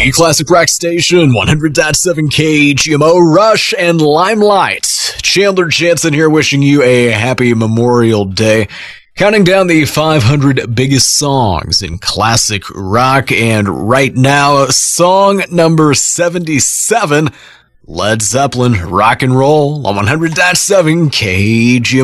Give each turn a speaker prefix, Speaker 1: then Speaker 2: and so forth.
Speaker 1: The Classic Rock Station, 100.7 KGMO, Rush, and Limelight. Chandler Jansen here wishing you a happy Memorial Day. Counting down the 500 biggest songs in classic rock, and right now, song number 77, Led Zeppelin, Rock and Roll on 100.7 KGMO.